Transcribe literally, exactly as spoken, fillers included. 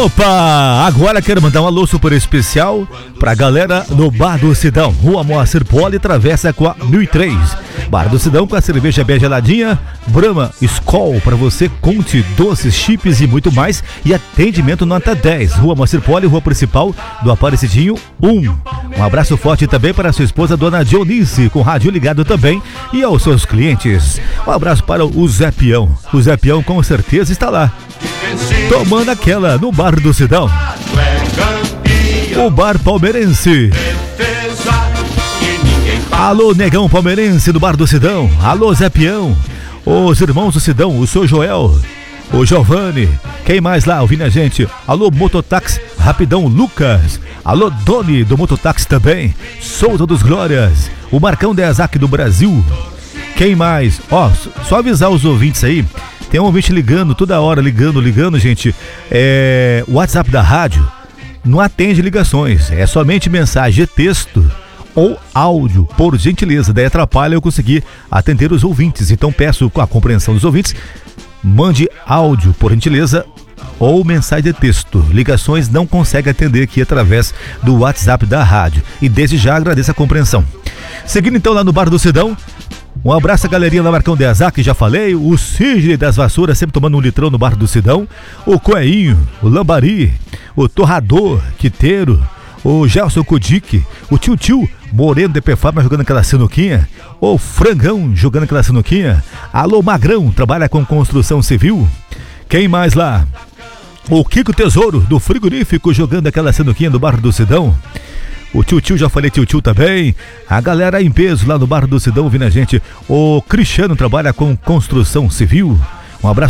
Opa, agora quero mandar um alô super especial pra galera no Bar do Sidão, Rua Moacir Poli, travessa com a mil e três. Bar do Sidão com a cerveja bem geladinha, Brahma, Skol pra você, Conte, doces, chips e muito mais. E atendimento nota dez, Rua Moacir Poli, rua principal do Aparecidinho um. Um abraço forte também para a sua esposa, Dona Dionice, com rádio ligado também, e aos seus clientes. Um abraço para o Zé Peão. O Zé Peão com certeza está lá, tomando aquela no Bar do Sidão. O Bar Palmeirense. Alô, negão palmeirense do Bar do Sidão. Alô, Zé Peão. Os irmãos do Sidão, o seu Joel, o Giovanni. Quem mais lá ouvindo a gente? Alô, Mototáxi Rapidão Lucas. Alô, Doni do Mototáxi também. Souza dos Glórias. O Marcão da Azac do Brasil. Quem mais? Ó, só avisar os ouvintes aí. Tem um ouvinte ligando, toda hora, ligando, ligando, gente. É, o WhatsApp da rádio não atende ligações, é somente mensagem de texto ou áudio, por gentileza. Daí atrapalha eu conseguir atender os ouvintes. Então peço com a compreensão dos ouvintes, mande áudio, por gentileza, ou mensagem de texto. Ligações não consegue atender aqui através do WhatsApp da rádio. E desde já agradeço a compreensão. Seguindo então lá no Bar do Sidão, um abraço à galerinha da Marcão de Azac, já falei. O Sidney das Vassouras, sempre tomando um litrão no Bar do Sidão. O Coeinho, o Lambari, o Torrador, Quiteiro, o Gelson Kudik, o Tio Tio Moreno de Pefama jogando aquela sinuquinha. O Frangão jogando aquela sinuquinha. Alô, Magrão, trabalha com construção civil. Quem mais lá? O Kiko Tesouro do frigorífico jogando aquela sinuquinha do Bar do Sidão. O Tio Tio, já falei Tio Tio também. A galera em peso lá no Bar do Sidão ouvindo a gente. O Cristiano trabalha com construção civil. Um abraço